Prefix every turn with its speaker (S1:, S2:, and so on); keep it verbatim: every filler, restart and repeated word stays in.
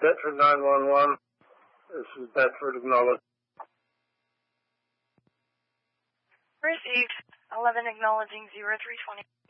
S1: Bedford nine one one. This is Bedford acknowledged.
S2: Received. eleven acknowledging zero three twenty.